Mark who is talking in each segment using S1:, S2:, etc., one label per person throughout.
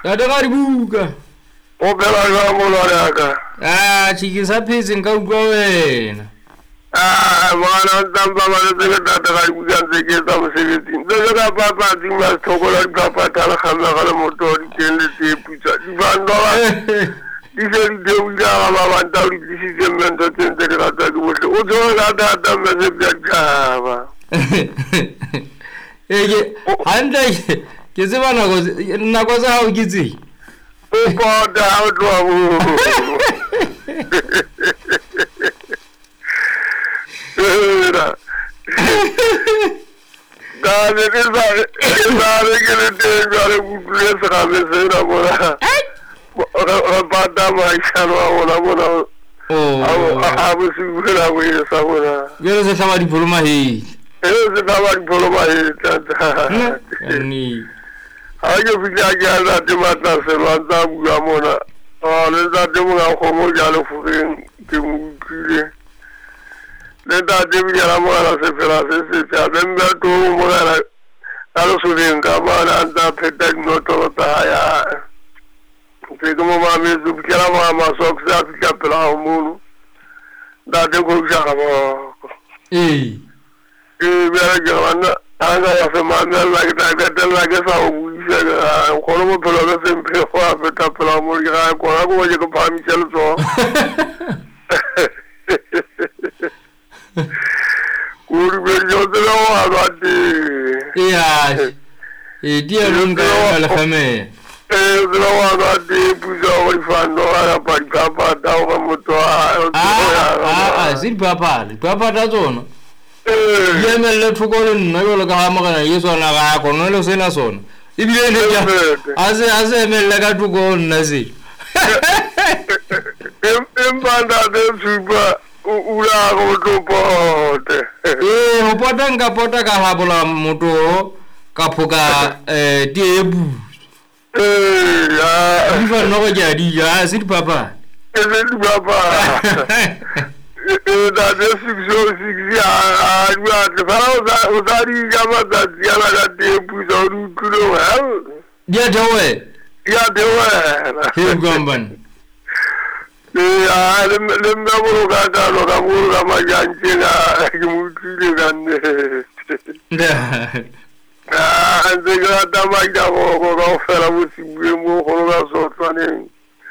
S1: Tata karibuka.
S2: Opela ga mola ka.
S1: Chikisa phisi nka utlwa wena.
S2: Mana tamba mana tse tata karibuka ntse tsa mosebetsi. Ntse ka papa di ma thokola di papa tala khamla ga le motori tende tse putsa. Di banda di se di uya ba ba nta di si se mento tente ka tsa di botle. O tlo ga tata me se bja ba.
S1: Handa ke se bana go nako tsa hao ke tse.
S2: O pa da o tlo bo. Dale que sabe que le tengo a cumplir esa cabeza ahora. Pata maisha no ahora. Abu segura güey esa ahora.
S1: Yo no sé saber diploma ahí.
S2: Eso se estaba diploma ahí.
S1: Ni.
S2: Hay que fijar que a la temata se lo han dado gamona. Le da demo a como ya lo fue que muy le da de la mora se fera se ademba to mora alo sudin ka mara anda peta no to ta ya se como mami su kira mama so ka ka pela munu da de ko ja mo vera gana anga ya se manda la que sa u se ko mo pelo se sempre fa peta pela mo ga ko je ko pa mi chelo so Yo te lo hago a ti.
S1: Dia nunca la fame.
S2: Te lo hago a ti, pues hoy fanno a papa da una moto
S1: sin papa da zona. Ye me le thuko nna yo le ka magana yeso na ga ko no le sena sona. Ibile ne ja. Ase me le ka thuko nna se.
S2: Embanda de suba. Ura go pote.
S1: Ho pota nka pota ka habola moto ka phoka tiebu. Ifa no go ja di ja sit papa.
S2: Sit papa. Da de six ya ya fa usari jama da ya la tiebu so ru kulo ha.
S1: Dia dewe.
S2: Ya dewe.
S1: He gomban.
S2: Le maburo ga lo ga muro ga majanchina kimutile ganne ande ga ta magda go ga fera musibe mo ko ga so tane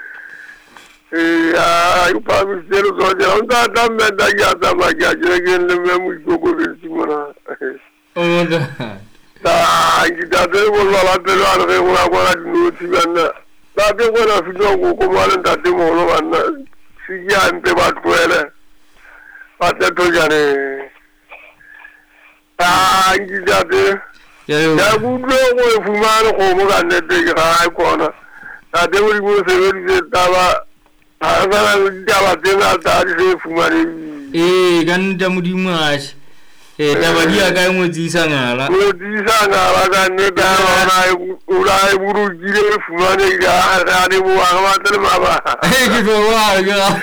S2: yu pa mi zero so ja onda ta me da ya ta magda je gen le me mu go simona ta gida de mo la de la re mo ga no ti ganna da de ko na fido ko malen da de mo lo ganna si ya ante ba tuele pate to jane gida de ya gudo ko fumano ko mo ganne de ga ko na da de mo se ve ta ba ala da ba de na da se fumani
S1: gan da mudimash da ba dia ga mo tsisa ngala
S2: ga ne da na ura buru jire fumane ga ne mo wa ta ma ba
S1: ki to wa ga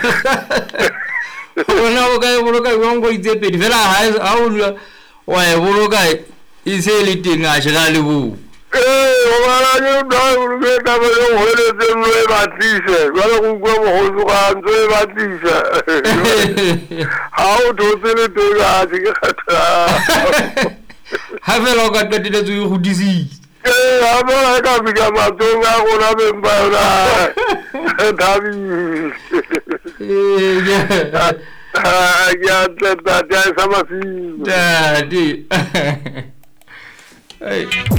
S1: ona ga buru ga ngo ite pe vera ha au wa buru ga iseli tinga shgali bu
S2: wala ni da buru ga ta ba ho le de no ba tise wala ku go ho su ga nzo ba tise how to se to ga ji ga
S1: have lo ga de de zu hudisi
S2: aba ka bi ga ma to ga ko na be ba na davi ya ta sama si
S1: daddy hey